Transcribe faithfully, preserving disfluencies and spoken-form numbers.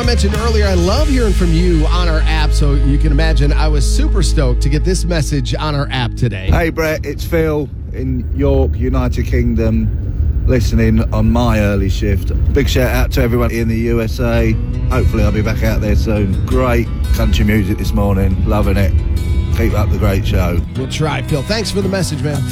I mentioned earlier, I love hearing from you on our app, so you can imagine I was super stoked to get this message on our app today. Hey, Brett, it's Phil in York, United Kingdom, listening on my early shift. Big shout out to everyone in the U S A. Hopefully I'll be back out there soon. Great country music this morning. Loving it. Keep up the great show. We'll try, Phil. Thanks for the message, man.